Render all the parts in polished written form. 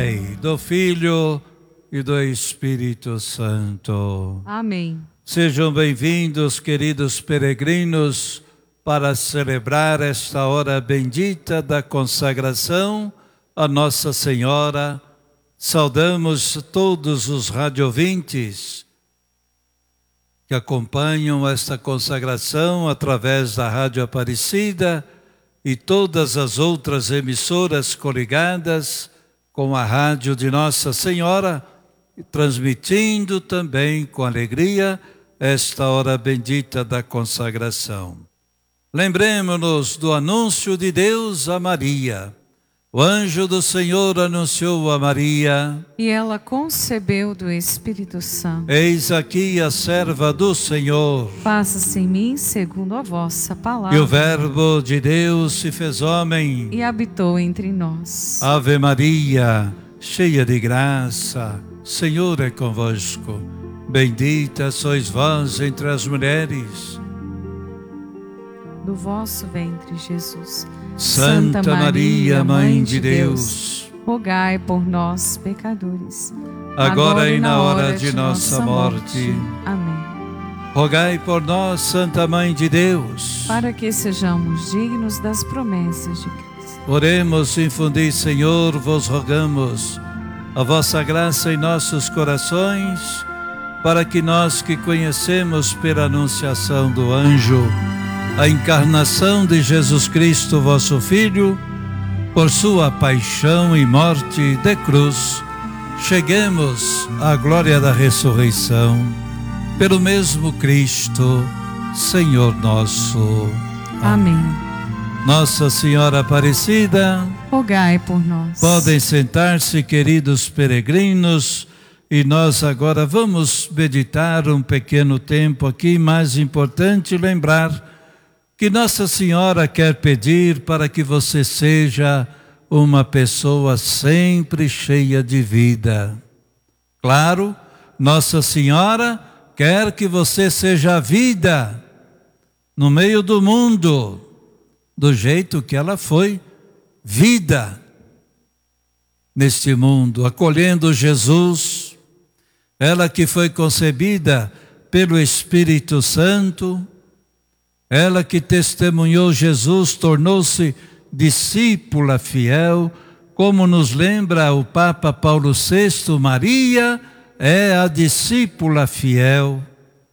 Pai, do Filho e do Espírito Santo. Amém. Sejam bem-vindos, queridos peregrinos, para celebrar esta hora bendita da consagração a Nossa Senhora. Saudamos todos os radiovintes que acompanham esta consagração através da Rádio Aparecida e todas as outras emissoras coligadas com a Rádio de Nossa Senhora, transmitindo também com alegria esta hora bendita da consagração. Lembremos-nos do anúncio de Deus a Maria. O anjo do Senhor anunciou a Maria, e ela concebeu do Espírito Santo. Eis aqui a serva do Senhor. Faça-se em mim segundo a vossa palavra. E o Verbo de Deus se fez homem e habitou entre nós. Ave Maria, cheia de graça, o Senhor é convosco. Bendita sois vós entre as mulheres. Do vosso ventre, Jesus. Santa Maria, Mãe de Deus, rogai por nós, pecadores, agora e na hora de nossa morte. Amém. Rogai por nós, Santa Mãe de Deus, para que sejamos dignos das promessas de Cristo. Oremos, infundi, Senhor, vos rogamos a vossa graça em nossos corações, para que nós que conhecemos pela anunciação do anjo a encarnação de Jesus Cristo, vosso Filho, por sua paixão e morte de cruz, cheguemos à glória da ressurreição, pelo mesmo Cristo, Senhor nosso. Amém. Nossa Senhora Aparecida, rogai por nós. Podem sentar-se, queridos peregrinos, e nós agora vamos meditar um pequeno tempo aqui, mais importante lembrar que Nossa Senhora quer pedir para que você seja uma pessoa sempre cheia de vida. Claro, Nossa Senhora quer que você seja vida no meio do mundo, do jeito que ela foi vida neste mundo, acolhendo Jesus, ela que foi concebida pelo Espírito Santo, ela que testemunhou Jesus, tornou-se discípula fiel, como nos lembra o Papa Paulo VI, Maria é a discípula fiel.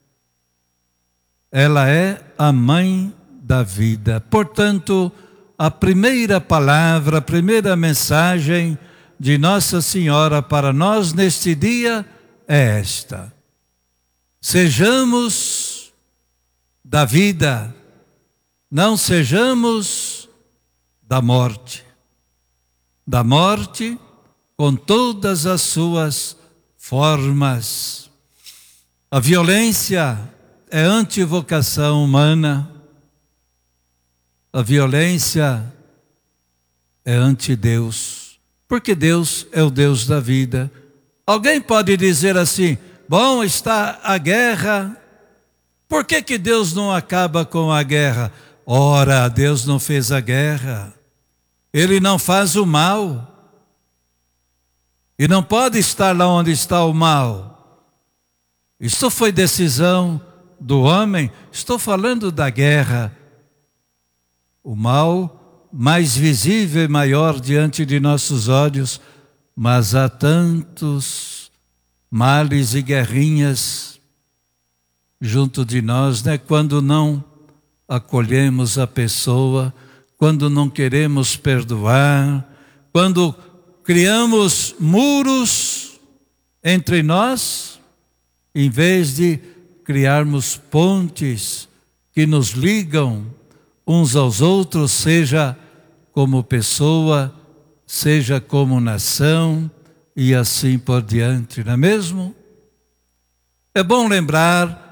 Ela é a mãe da vida. Portanto, a primeira palavra, a primeira mensagem de Nossa Senhora para nós neste dia é esta: sejamos da vida, não sejamos da morte com todas as suas formas. A violência é antivocação humana, a violência é anti-Deus, porque Deus é o Deus da vida. Alguém pode dizer assim: bom, está a guerra, por que Deus não acaba com a guerra? Ora, Deus não fez a guerra. Ele não faz o mal. E não pode estar lá onde está o mal. Isso foi decisão do homem. Estou falando da guerra. O mal mais visível e maior diante de nossos olhos. Mas há tantos males e guerrinhas junto de nós, né? Quando não acolhemos a pessoa, quando não queremos perdoar, quando criamos muros entre nós, em vez de criarmos pontes que nos ligam uns aos outros, seja como pessoa, seja como nação e assim por diante, não é mesmo? É bom lembrar